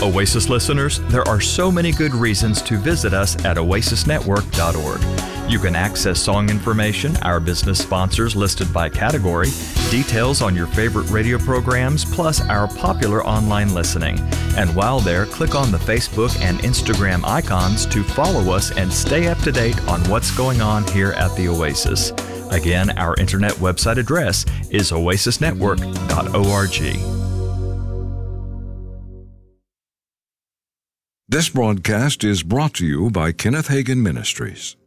Oasis listeners, there are so many good reasons to visit us at oasisnetwork.org. You can access song information, our business sponsors listed by category, details on your favorite radio programs, plus our popular online listening. And while there, click on the Facebook and Instagram icons to follow us and stay up to date on what's going on here at the Oasis. Again, our internet website address is oasisnetwork.org. This broadcast is brought to you by Kenneth Hagin Ministries.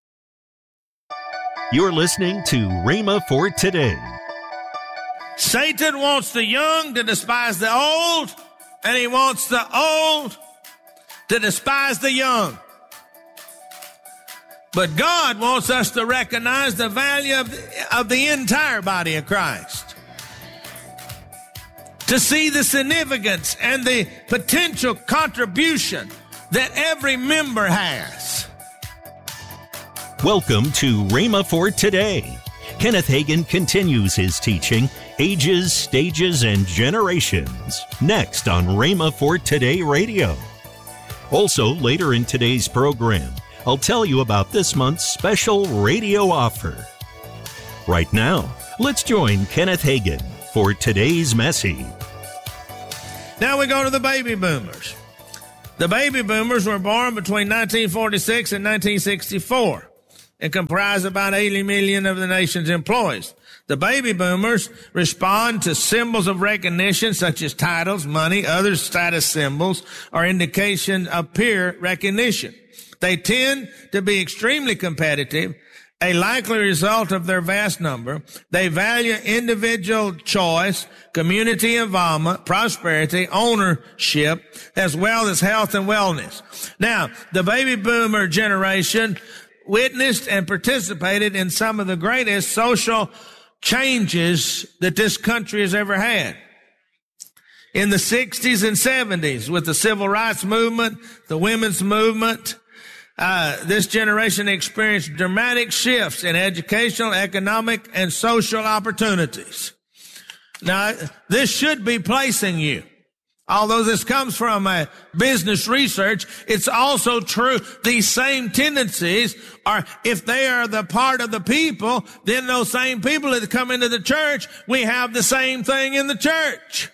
You're listening to Rhema for Today. Satan wants the young to despise the old, and he wants the old to despise the young. But God wants us to recognize the value of the entire body of Christ. To see the significance and the potential contribution that every member has. Welcome to Rhema for Today. Kenneth Hagin continues his teaching, Ages, Stages, and Generations, next on Rhema for Today Radio. Also, later in today's program, I'll tell you about this month's special radio offer. Right now, let's join Kenneth Hagin for today's message. Now we go to the baby boomers. The baby boomers were born between 1946 and 1964 and comprise about 80 million of the nation's employees. The baby boomers respond to symbols of recognition such as titles, money, other status symbols, or indication of peer recognition. They tend to be extremely competitive, a likely result of their vast number. They value individual choice, community involvement, prosperity, ownership, as well as health and wellness. Now, the baby boomer generation witnessed and participated in some of the greatest social changes that this country has ever had. In the 60s and 70s, with the civil rights movement, the women's movement, this generation experienced dramatic shifts in educational, economic, and social opportunities. Now, this should be placing you. Although this comes from a business research, it's also true. These same tendencies are, if they are the part of the people, then those same people that come into the church, we have the same thing in the church.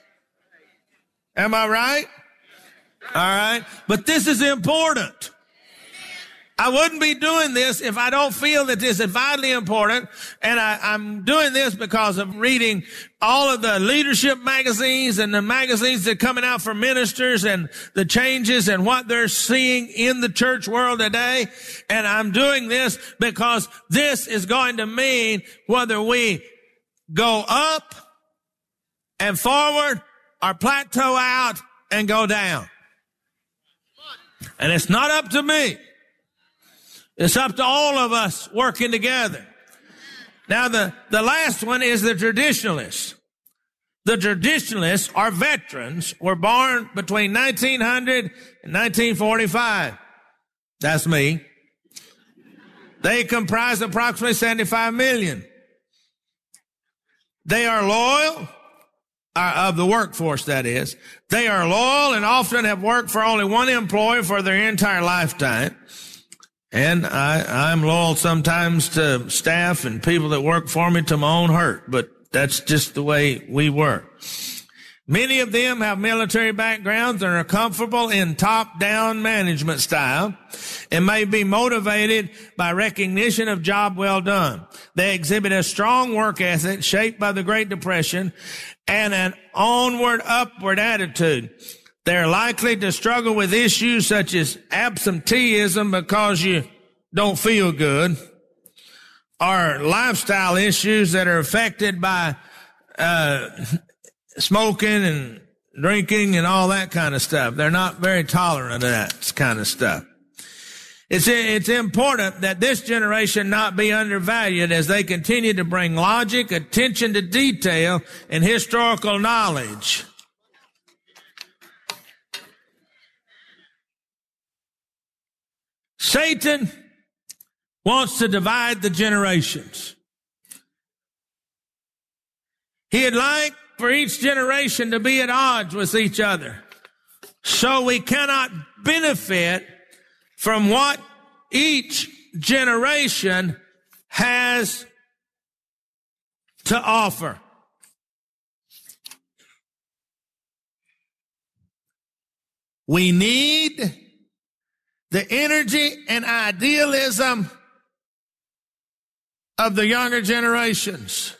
Am I right? All right. But this is important. I wouldn't be doing this if I don't feel that this is vitally important. And I'm doing this because of reading all of the leadership magazines and the magazines that are coming out for ministers and the changes and what they're seeing in the church world today. And I'm doing this because this is going to mean whether we go up and forward or plateau out and go down. And it's not up to me. It's up to all of us working together. Now, the last one is the traditionalists. The traditionalists, or veterans, were born between 1900 and 1945. That's me. They comprise approximately 75 million. They are loyal, of the workforce, that is. They are loyal and often have worked for only one employer for their entire lifetime. And I'm loyal sometimes to staff and people that work for me to my own hurt, but that's just the way we work. Many of them have military backgrounds and are comfortable in top-down management style and may be motivated by recognition of job well done. They exhibit a strong work ethic shaped by the Great Depression and an onward, upward attitude. They're likely to struggle with issues such as absenteeism because you don't feel good, or lifestyle issues that are affected by smoking and drinking and all that kind of stuff. They're not very tolerant of that kind of stuff. It's important that this generation not be undervalued as they continue to bring logic, attention to detail, and historical knowledge. Satan wants to divide the generations. He'd like for each generation to be at odds with each other. So we cannot benefit from what each generation has to offer. We need the energy and idealism of the younger generations.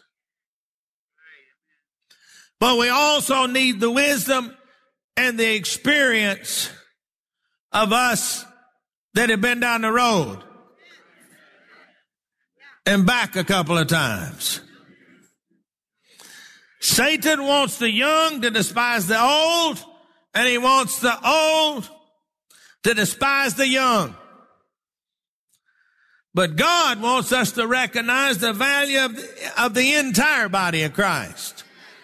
But we also need the wisdom and the experience of us that have been down the road and back a couple of times. Satan wants the young to despise the old, and he wants the old to despise the young. But God wants us to recognize the value of the entire body of Christ.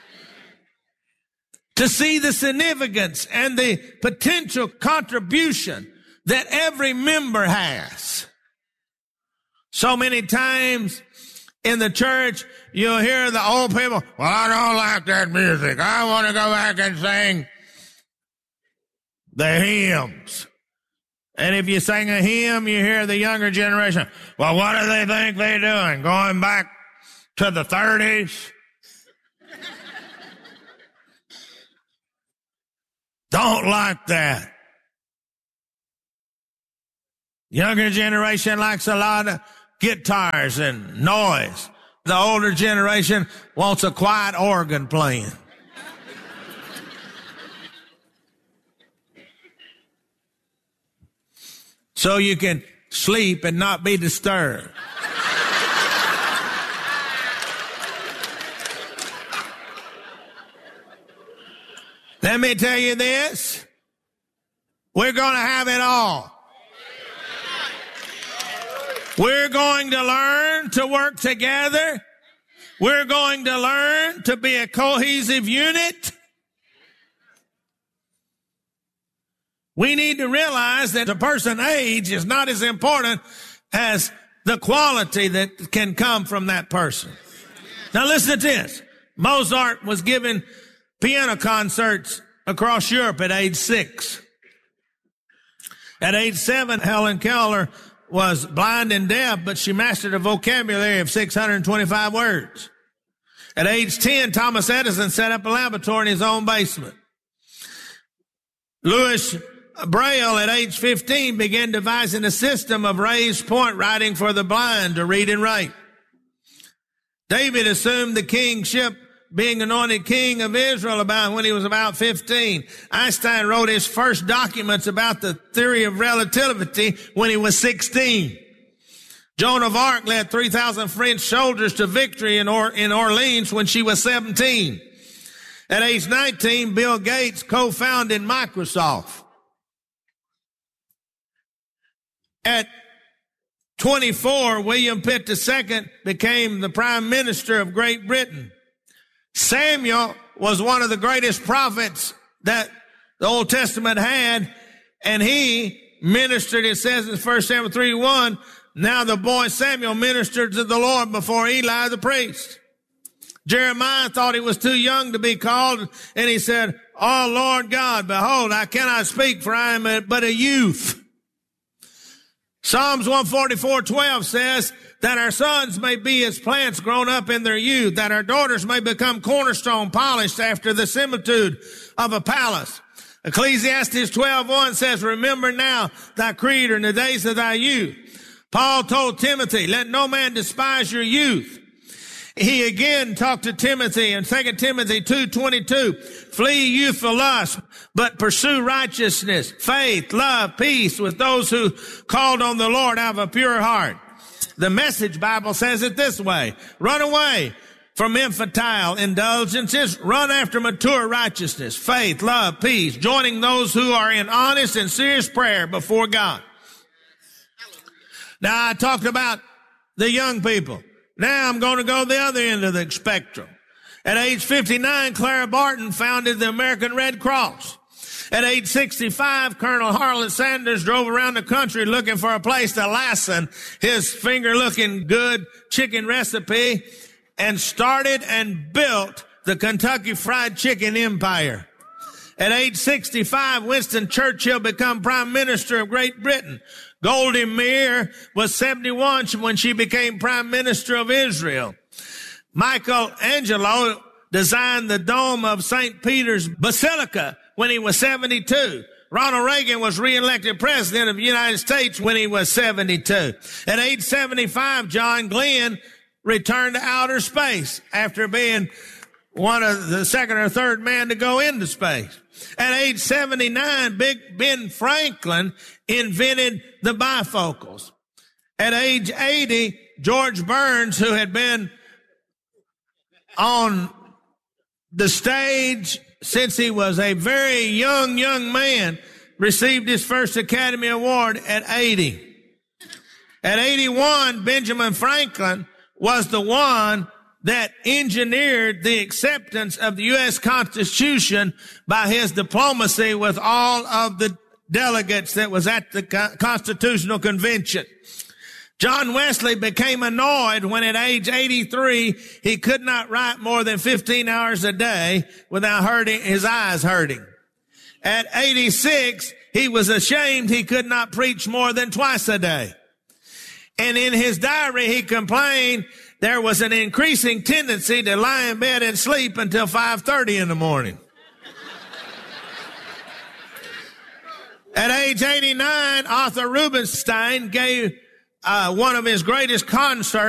To see the significance and the potential contribution that every member has. So many times in the church, you'll hear the old people, well, I don't like that music. I want to go back and sing the hymns. And if you sing a hymn, you hear the younger generation, well, what do they think they're doing? Going back to the 30s? Don't like that. Younger generation likes a lot of guitars and noise. The older generation wants a quiet organ playing. So you can sleep and not be disturbed. Let me tell you this. We're going to have it all. We're going to learn to work together. We're going to learn to be a cohesive unit. We need to realize that a person's age is not as important as the quality that can come from that person. Now listen to this. Mozart was given piano concerts across Europe at age 6. At age 7, Helen Keller was blind and deaf, but she mastered a vocabulary of 625 words. At age 10, Thomas Edison set up a laboratory in his own basement. Louis Braille, at age 15, began devising a system of raised point writing for the blind to read and write. David assumed the kingship, being anointed king of Israel when he was about 15. Einstein wrote his first documents about the theory of relativity when he was 16. Joan of Arc led 3,000 French soldiers to victory in Orleans when she was 17. At age 19, Bill Gates co-founded Microsoft. At 24, William Pitt II became the Prime Minister of Great Britain. Samuel was one of the greatest prophets that the Old Testament had, and he ministered, it says in 1 Samuel 3:1, now the boy Samuel ministered to the Lord before Eli the priest. Jeremiah thought he was too young to be called, and he said, oh Lord God, behold, I cannot speak, for I am but a youth. Psalms 144:12 says that our sons may be as plants grown up in their youth, that our daughters may become cornerstone polished after the similitude of a palace. Ecclesiastes 12:1 says, remember now thy creator in the days of thy youth. Paul told Timothy, let no man despise your youth. He again talked to Timothy in 2 Timothy 2:22, flee youthful lust, but pursue righteousness, faith, love, peace with those who called on the Lord out of a pure heart. The Message Bible says it this way, run away from infantile indulgences, run after mature righteousness, faith, love, peace, joining those who are in honest and serious prayer before God. Now I talked about the young people. Now I'm going to go the other end of the spectrum. At age 59, Clara Barton founded the American Red Cross. At age 65, Colonel Harlan Sanders drove around the country looking for a place to lassen his finger-looking good chicken recipe and started and built the Kentucky Fried Chicken empire. At age 65, Winston Churchill became Prime Minister of Great Britain. Goldie Meir was 71 when she became Prime Minister of Israel. Michelangelo designed the dome of St. Peter's Basilica when he was 72. Ronald Reagan was reelected president of the United States when he was 72. At age 75, John Glenn returned to outer space after being one of the second or third man to go into space. At age 79, Big Ben Franklin invented the bifocals. At age 80, George Burns, who had been on the stage since he was a very young man, received his first Academy Award at 80. At 81, Benjamin Franklin was the one that engineered the acceptance of the U.S. Constitution by his diplomacy with all of the delegates that was at the Constitutional Convention. John Wesley became annoyed when at age 83 he could not write more than 15 hours a day without his eyes hurting. At 86, he was ashamed he could not preach more than twice a day. And in his diary, he complained there was an increasing tendency to lie in bed and sleep until 5:30 in the morning. At age 89, Arthur Rubinstein gave one of his greatest concerts